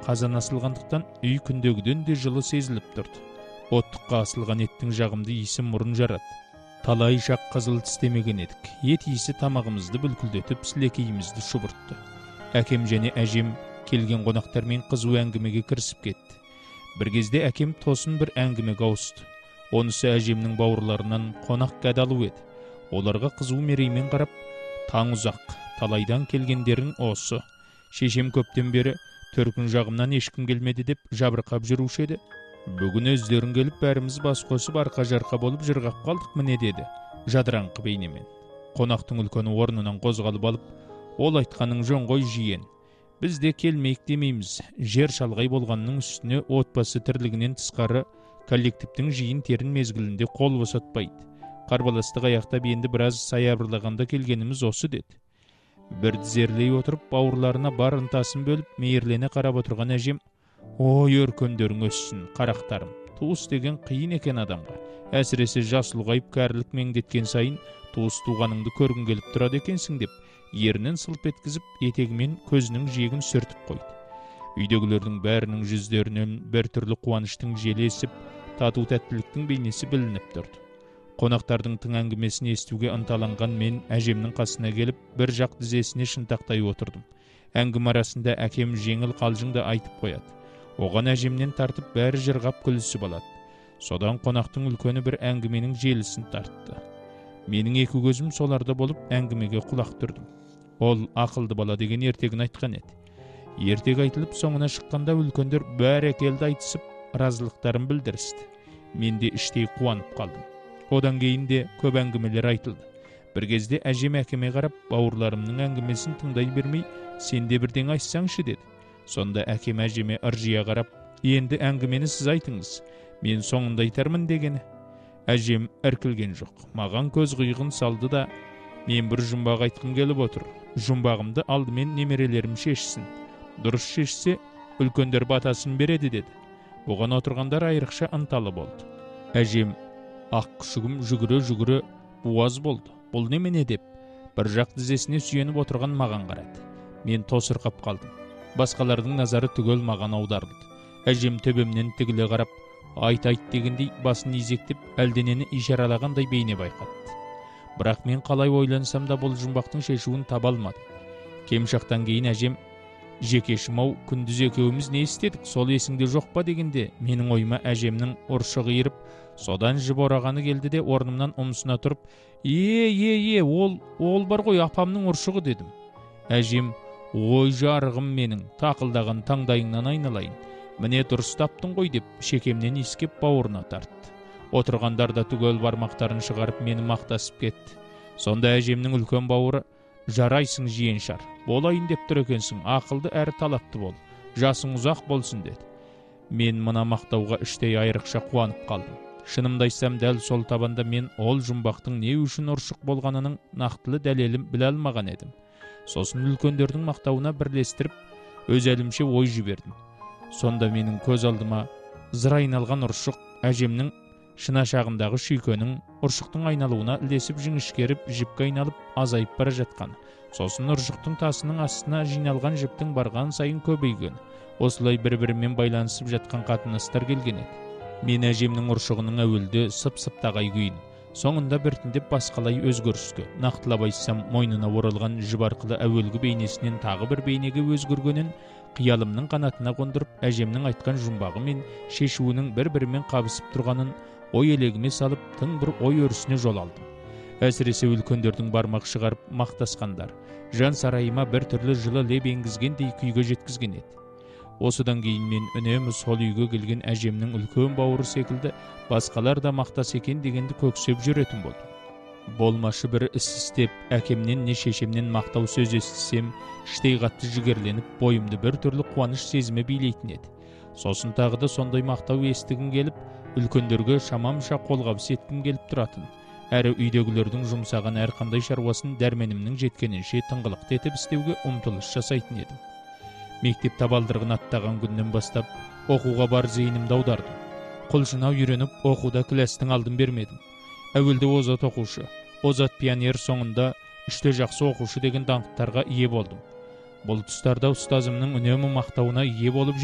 қазан асылғандықтан үй күндегіден де жылы сезіліп тұрды. Оттыққа асылған еттің жағымды иісі мұрын жарады. Талай шақ қызыл тістемеген едік. Ет иісі тамағымызды бүлкілдетіп, сілекейімізді шұбыртты. Әкем және әжем келген қонақтармен қызу әңгімеге кірісіп кетті. Бір кезде әкем тосын бір әңгімеге ауысты. Онысы әжемнің бауырларынан қонақ кәдалу еді. Оларға қызу мереймен қарап, таң ұзақ, талайдан келгендерің осы. Шешем көптен бері төркін жағымнан ешкім келмеді деп жабырқап жүруші еді. Бүгін өздерің келіп бәріміз бас қосып арқа-жарқа болып жырғап қалдық міне деді, жадыраңқы бейнемен. Қонақтың үлкені орнынан қозғалып алып, ол айтқаның жөн ғой жиен. Біз де келмейік демейміз. Жер шалғай болғанның үстіне отбасы тірлігінен тысқары коллективтің жиын терін мезгілінде қол босатпайды. Қарбаластық аяқтап енді біраз саябырлағанда келгеніміз осы деді. Бір тізерлей отырып, бауырларына бар ынтасын бөліп, мейірлене қарап отырған әжем: «Ой, өркендерің өссін, қарақтарым. Туыс деген қиын екен адамға. Әсіресе жас ұлғайып кәрілік меңдеткен сайын туыс туғаныңды көргің келіп тұрады екенсің» деп, ерінен сылп еткізіп, етегімен көзінің жиегін сүртіп қойды. Үйдегілердің бәрінің жүздерінен бір түрлі қуаныштың желі есіп, тату тәттіліктің бейнесі білініп тұрды. Қонақтардың тың әңгімесін естуге ынталанған мен әжемнің қасына келіп, бір жақ тізесіне шынтақтай отырдым. Әңгіме арасында әкем жеңіл қалжыңды айтып қояды. Оған әжемнен тартып бәрі жырғап күлісіп алады. Содан қонақтың үлкені бір әңгіменің желісін тартты. Менің екі көзім соларда болып әңгімеге құлақ түрдім. Ол ақылды бала деген ертегін айтқан еді. Ертегі айтылып соңына шыққанда үлкендер бәрекелді айтысып, разылықтарын білдірісті. Мен де іштей қуанып қалдым. Одан кейін де көп әңгімелер айтылды. Бір кезде әжем әкеме қарап, бауырларымның әңгімесін тыңдай бермей, сен де бірден айтсаңшы деді. Сонда әкем әжеме ыржия қарап, енді әңгімені сіз айтыңыз, мен соңында айтармын дегені. Әжем іркілген жоқ, маған көз қиығын салды да: мен бір жұмбақ айтқым келіп отыр. Жұмбағымды алдымен немерелерім шешсін. Дұрыс шешсе, үлкендер батасын береді деді. Бұған отырғандар айрықша ынталы болды. Әжем ақ күшігім жүгіре буаз болды. Бұл немене деп, бір жақ тізесіне сүйеніп отырған маған қарады. Мен тосырқап қалдым. Басқалардың назары түгел маған аударылды. Әжем төбемнен тігіле қарап, айт дегендей басын изектеп, әлденені ишаралағандай бейне байқатты. Бірақ мен қалай ойлансам да бұл жұмбақтың шешуін таба алмадым. Кемшақтан кейін әжем: «Жекешім-ау, күндіз екеуіміз не істедік, сол есіңде жоқ па?» дегенде, менің ойыма әжемнің ұршығы иіріп, содан жіп орағаны келді де орнымнан ұмсына тұрып: ол бар ғой апамның ұршығы» дедім. Әжем: «Ой жарығым менің, тақылдаған таңдайыңнан айналайын. Міне дұрыс таптың ғой» деп шекемнен иіскеп бауырына тартты. Отырғандар да түгел бармақтарын шығарып мені мақтасып кетті. Сонда әжемнің үлкен бауыры: «Жарайсың жиеншар, болайын деп тұр екенсің, ақылды әрі талапты бол, жасың ұзақ болсын» деді. Мен мына мақтауға іштей айрықша қуанып қалдым. Шынымды айтсам, дәл сол табанда мен ол жұмбақтың не үшін ұршық болғанының нақтылы дәлелін біле алмаған едім. Сосын үлкендердің мақтауына бірлестіріп, өз әлімше ой жібердім. Сонда менің көз алдыма зыр айналған ұршық, әжемнің шынашағындағы шүйкенің ұршықтың айналуына ілесіп жіңішкеріп, жіпке айналып азайып бара жатқан. Сосын ұршықтың тасының астына жиналған жіптің барған сайын көбейген. Осылай бір-бірімен байланысып жатқан қатынастар келген еді. Мен әжемнің ұршығының әуелде сып-сыптағай күйін, соңында біртіндеп басқалай өзгеріске, нақтылап айтсам, мойнына оралған жіп арқылы әуелгі бейнесінен тағы бір бейнеге өзгергенін қиялымның қанатына қондырып, әжемнің айтқан жұмбағы мен шешуінің бір-бірімен қабысып тұрғанын ой елегіме салып, тың бір ой өрісіне жол алдым. Әсіресе үлкендердің бармақ шығарып мақтасқандар жан сарайыма бір түрлі жылы леп енгізгендей күйге жеткізген еді. Осыдан кейін мен үнемі сол үйге келген әжемнің үлкен бауыры секілді басқалар да мақтас екен дегенді көксеп жүретін болдым. Болмашы бір іс істеп, әкемнен не шешемнен мақтау сөз естісем, іштей қатты жігерленіп, бойымды бір түрлі қуаныш сезімі билейтін еді. Сосын тағы да сондай мақтау естігім келіп, үлкендерге шамамша қолғабыс еткім келіп тұратын. Әрі үйдегілердің жұмсаған әрқандай шаруасын дәрменімнің жеткенінше тыңғылықты етіп істеуге ұмтылыс жасайтын едім. Мектеп табалдырығын аттаған күннен бастап оқуға бар зейінімді аудардым. Құлшына үйреніп, оқуда кластың алдын бермедім. Әуелде озат оқушы, озат пионер, соңында үште жақсы оқушы деген даңқтарға ие болдым. Бұл тұстарда ұстазымның үнемі мақтауына ие болып